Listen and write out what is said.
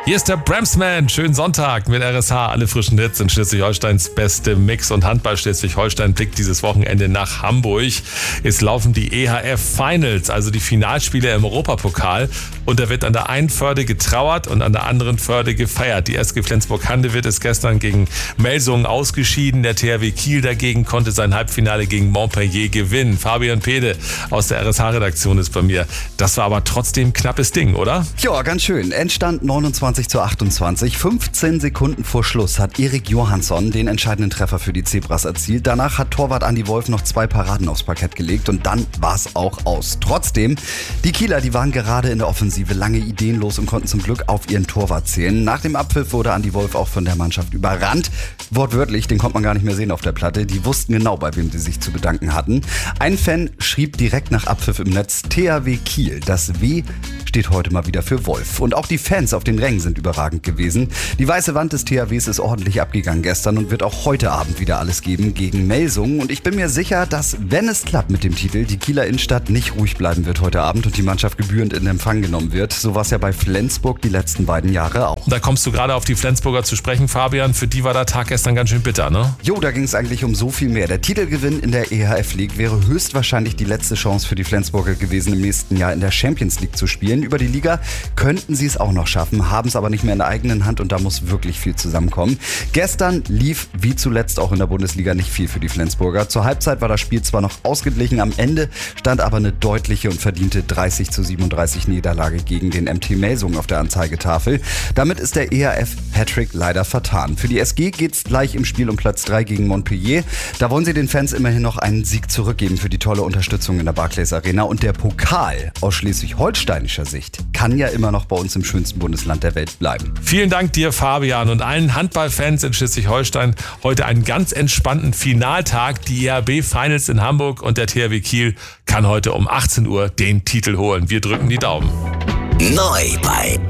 Hier ist der Bramsman. Schönen Sonntag mit RSH. Alle frischen Hits in Schleswig-Holsteins beste Mix- und Handball. Schleswig-Holstein blickt dieses Wochenende nach Hamburg. Es laufen die EHF Finals, also die Finalspiele im Europapokal. Und da wird an der einen Förde getrauert und an der anderen Förde gefeiert. Die SG Flensburg-Handewitt ist gestern gegen Melsungen ausgeschieden. Der THW Kiel dagegen konnte sein Halbfinale gegen Montpellier gewinnen. Fabian Pede aus der RSH-Redaktion ist bei mir. Das war aber trotzdem ein knappes Ding, oder? Ja, ganz schön. Endstand 29:28. 15 Sekunden vor Schluss hat Erik Johansson den entscheidenden Treffer für die Zebras erzielt. Danach hat Torwart Andi Wolf noch 2 Paraden aufs Parkett gelegt und dann war's auch aus. Trotzdem, die Kieler, die waren gerade in der Offensive lange ideenlos und konnten zum Glück auf ihren Torwart zählen. Nach dem Abpfiff wurde Andi Wolf auch von der Mannschaft überrannt. Wortwörtlich, den konnte man gar nicht mehr sehen auf der Platte. Die wussten genau, bei wem sie sich zu bedanken hatten. Ein Fan schrieb direkt nach Abpfiff im Netz: THW Kiel. Das W steht heute mal wieder für Wolf. Und auch die Fans auf den Rängen sind überragend gewesen. Die weiße Wand des THWs ist ordentlich abgegangen gestern und wird auch heute Abend wieder alles geben gegen Melsungen. Und ich bin mir sicher, dass, wenn es klappt mit dem Titel, die Kieler Innenstadt nicht ruhig bleiben wird heute Abend und die Mannschaft gebührend in Empfang genommen wird. So war es ja bei Flensburg die letzten beiden Jahre auch. Da kommst du gerade auf die Flensburger zu sprechen, Fabian. Für die war der Tag gestern ganz schön bitter, ne? Jo, da ging es eigentlich um so viel mehr. Der Titelgewinn in der EHF League wäre höchstwahrscheinlich die letzte Chance für die Flensburger gewesen, im nächsten Jahr in der Champions League zu spielen. Über die Liga könnten sie es auch noch schaffen, haben es aber nicht mehr in der eigenen Hand und da muss wirklich viel zusammenkommen. Gestern lief wie zuletzt auch in der Bundesliga nicht viel für die Flensburger. Zur Halbzeit war das Spiel zwar noch ausgeglichen, am Ende stand aber eine deutliche und verdiente 30:37 Niederlage gegen den MT Melsungen auf der Anzeigetafel. Damit ist der EHF-Hattrick leider vertan. Für die SG geht's gleich im Spiel um Platz 3 gegen Montpellier. Da wollen sie den Fans immerhin noch einen Sieg zurückgeben für die tolle Unterstützung in der Barclays Arena. Und der Pokal aus schleswig-holsteinischer Sicht kann ja immer noch bei uns im schönsten Bundesland der Welt bleiben. Vielen Dank dir, Fabian, und allen Handballfans in Schleswig-Holstein heute einen ganz entspannten Finaltag. Die EHB Finals in Hamburg und der THW Kiel kann heute um 18 Uhr den Titel holen. Wir drücken die Daumen. Neu bei